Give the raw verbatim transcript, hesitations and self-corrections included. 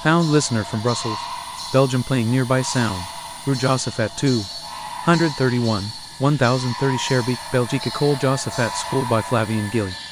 Pound listener from Brussels, Belgium playing nearby sound. Rue Josaphat two hundred thirty-one, one thousand thirty Schaerbeek, Belgique École Josaphat School by Flavien Gilly.